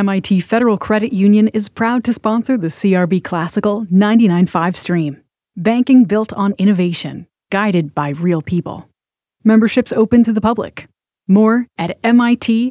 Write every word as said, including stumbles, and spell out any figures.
M I T Federal Credit Union is proud to sponsor the C R B Classical ninety-nine point five stream. Banking built on innovation, guided by real people. Membership's open to the public. More at mit